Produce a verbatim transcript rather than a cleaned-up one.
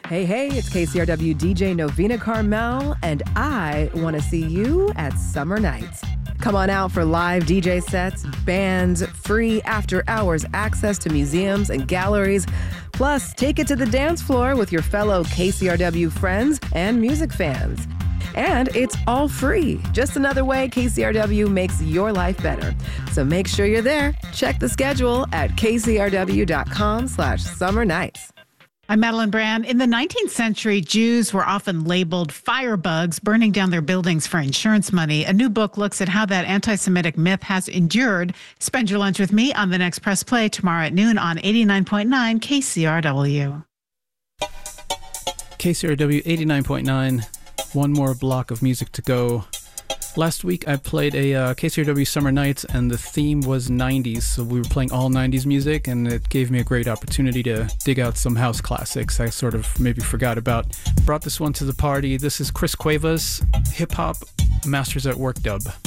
Hey, hey, it's K C R W D J Novena Carmel, and I want to see you at Summer Nights. Come on out for live D J sets, bands, free after-hours access to museums and galleries. Plus, take it to the dance floor with your fellow K C R W friends and music fans. And it's all free. Just another way K C R W makes your life better. So make sure you're there. Check the schedule at k c r w dot com slash summer nights. I'm Madeline Brand. In the nineteenth century, Jews were often labeled firebugs, burning down their buildings for insurance money. A new book looks at how that anti-Semitic myth has endured. Spend your lunch with me on the next Press Play tomorrow at noon on eighty-nine point nine K C R W. K C R W eighty-nine point nine. One more block of music to go. Last week I played a uh, K C R W Summer Nights, and the theme was nineties, so we were playing all nineties music, and it gave me a great opportunity to dig out some house classics I sort of maybe forgot about. Brought this one to the party. This is Chris Cuevas, Hip Hop Masters at Work dub.